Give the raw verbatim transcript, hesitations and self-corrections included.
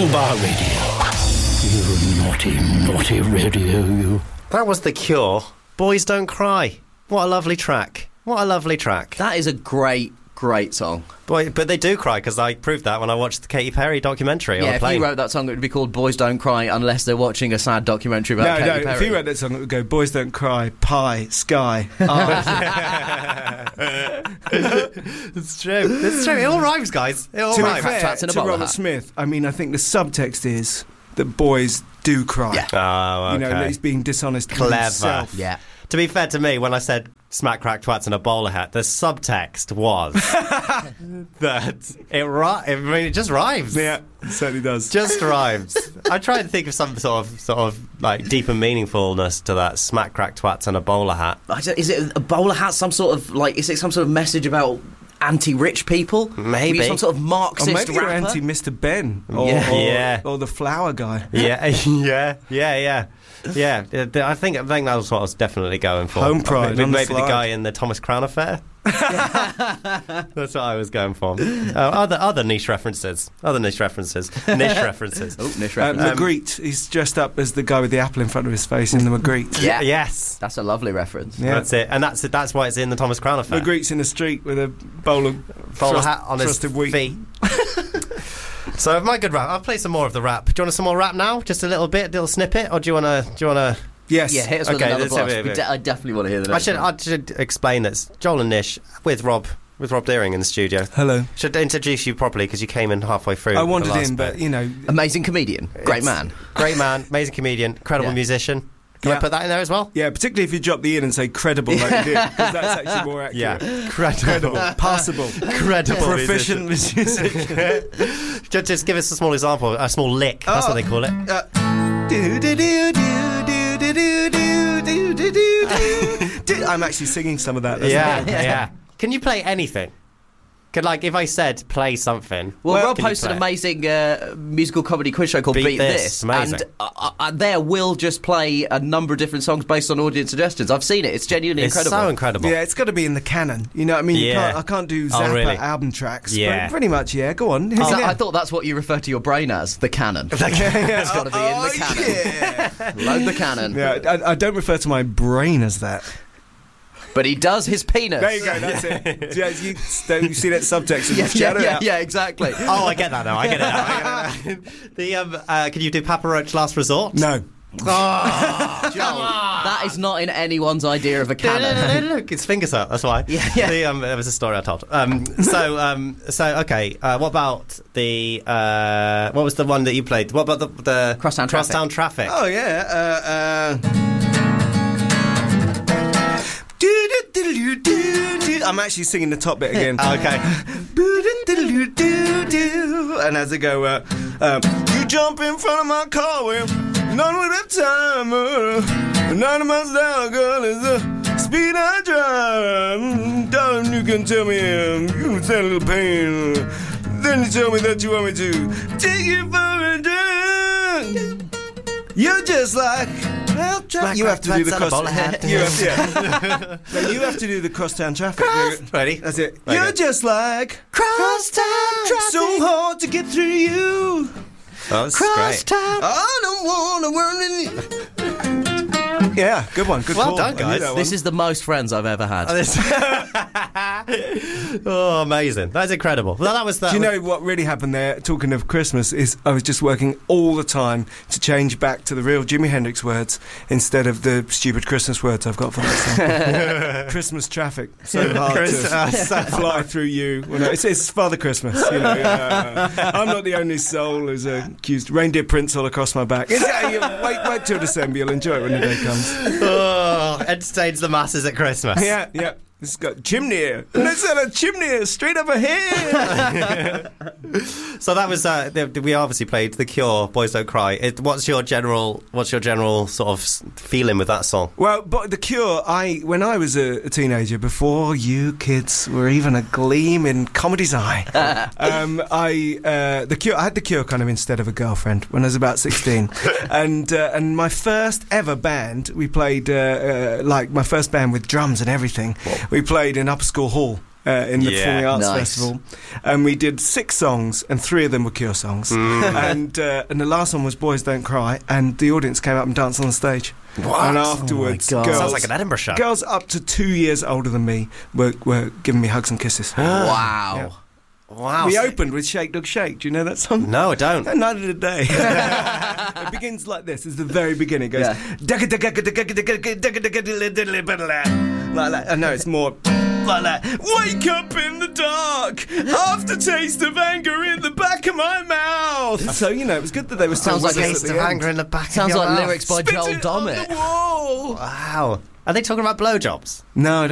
Fubar Radio. You naughty, naughty radio, you. That was The Cure. Boys Don't Cry. What a lovely track. What a lovely track. That is a great, great song. Boy, but they do cry, because I proved that when I watched the Katy Perry documentary on Yeah, the if plane. you wrote that song, it would be called Boys Don't Cry, unless they're watching a sad documentary about no, Katy no, Perry. if you wrote that song, it would go, Boys Don't Cry, Pie, Sky, Art. It's true. It's true. It all rhymes, guys. It all To be rhymes. fair Twats in a to bowler Robert hat. Smith, I mean, I think the subtext is that boys do cry. Yeah. Oh, okay. You know, that he's being dishonest with Clever. himself. Yeah. To be fair to me, when I said smack, crack, twats in a bowler hat, the subtext was that it, ri- I mean, it just rhymes. Yeah, it certainly does. Just rhymes. I try to think of some sort of sort of like deeper meaningfulness to that smack, crack, twats in a bowler hat. I don't- Is it a bowler hat? Some sort of like? Is it some sort of message about anti-rich people? Maybe. Were you some sort of Or Marxist maybe you're rapper? anti-Mister Ben. Or, Yeah. or, Yeah. or the flower guy. Yeah, yeah, yeah, yeah. Yeah, I think I think that was what I was definitely going for. Home pride Maybe, on the maybe the slide. guy in the Thomas Crown affair. That's what I was going for. Uh, other other niche references. Other niche references. Niche references. Oh, niche Um, reference. Magritte, he's dressed up as the guy with the apple in front of his face in the Magritte. Yeah. Yes. That's a lovely reference. Yeah. That's it. And that's that's why it's in the Thomas Crown affair. Magritte's in the street with a bowl of Bowler thrust- hat on his thrusted wheat. feet. So my good rap. I'll play some more of the rap. Do you want some more rap now? Just a little bit, a little snippet, or do you want to? Do you want to? Yes. Yeah, hit us with Okay, another let's have blast. it, We have de- it. I definitely want to hear the I next should one. I should explain that Joel and Nish with Rob with Rob Deering in the studio. Hello. Should introduce you properly because you came in halfway through. I the wandered last in, bit. but, you know... Amazing comedian. Great It's- man. Great man, amazing comedian, incredible Yeah. musician. Can I Yeah. put that in there as well? Yeah, particularly if you drop the in and say credible like you did, because that's actually more accurate. Yeah, credible, Passable. credible, Proficient musician. just, just give us a small example, a small lick. That's Oh. what they call it. Uh, do, do, do, do, do, do, do, do, do, do, do, do. I'm actually singing some of that. That's Yeah, it. yeah. Can you play anything? Could, like, if I said play something. Well, Well, Rob can you hosted an play? amazing uh, musical comedy quiz show called Beat Beat, This. This, Amazing. and uh, uh, there will just play a number of different songs based on audience suggestions. I've seen it; it's genuinely It's incredible. so incredible. Yeah, it's got to be in the canon. You know what I mean? You Yeah. can't, I can't do Oh, Zappa really? album tracks. Yeah. But pretty much, yeah. Go on. Is that- Yeah. I thought that's what you refer to your brain as, the canon. It's got to be in the canon. Yeah. Load the canon. Yeah, I, I don't refer to my brain as that. But he does his penis. There you go, that's it. Yeah, you, you see that subtext and Yeah, just yeah, shout it yeah, out. yeah, exactly. Oh, I get that now. I get it now. I get it now. the um, uh, can you do Papa Roach Last Resort? No. Oh, Joel, that is not in anyone's idea of a canon. Look, it's fingers up. That's why. Yeah, yeah. The, um, there was a story I told. Um, so, um, so okay. Uh, what about the? Uh, what was the one that you played? What about the the Crosstown Traffic. Crosstown Traffic? Oh, yeah. Uh, uh... Do-do-do-do-do-do. I'm actually singing the top bit again. Okay. Do-do-do-do-do. And as I go, uh, um, you jump in front of my car with none with that time. Uh, ninety miles an hour, girl, is the speed I drive. Darling, you can tell me um, you can stand a little pain. Then you tell me that you want me to take you for a drive. You're just like Smack, you have to crack, do the twats, and a cross. bowler hat. You have, yeah. No, you have to do the crosstown traffic. Ready? That's it. Okay. You're just like Crosstown Traffic. so hard to get through you. Oh, this is great. I don't want to worry. Yeah, good one. Good Well call. done, I knew guys. that This one. is the most friends I've ever had. Oh, this- oh, amazing! That's incredible. Well, that was that. Do you was- know what really happened there? Talking of Christmas, is I was just working all the time to change back to the real Jimi Hendrix words instead of the stupid Christmas words I've got for that song. Christmas traffic, so hard Chris- to uh, so- fly through you. Well, no, it's, it's Father Christmas. You know, uh, I'm not the only soul who's uh, accused. Reindeer prints all across my back. It's, uh, you, wait, wait till December. You'll enjoy it when the day comes. oh, entertains the masses at Christmas. Yeah, yeah. It's got chimney. Let's have a chimney straight up ahead. So that was uh, the, we obviously played The Cure, Boys Don't Cry. It, what's your general what's your general sort of s- feeling with that song? Well, but The Cure, I when I was a, a teenager, before you kids were even a gleam in comedy's eye, um, I uh, The Cure. I had The Cure kind of instead of a girlfriend when I was about sixteen, and uh, and my first ever band, we played uh, uh, like my first band with drums and everything. We played in Upper School Hall. uh, in the Yeah, Performing Arts nice. Festival, and we did six songs, and three of them were Cure songs, and uh, and the last one was Boys Don't Cry, and the audience came up and danced on the stage. What? And afterwards, Oh my God. girls, Sounds like an Edinburgh show. girls up to two years older than me were, were giving me hugs and kisses. Wow. Wow. We so- opened with Shake Dog Shake. Do you know that song? No, I don't. And neither did they. It begins like this. It's the very beginning. It goes Yeah. like that. I know it's more like that. Wake up in the dark, aftertaste of anger in the back of my mouth. So you know it was good that they were still Sounds like with us Taste at of the end. anger in the back Sounds of your like mouth. lyrics by Spit Joel it on the Dommett. wall. Wow. Are they talking about blowjobs? No, I don't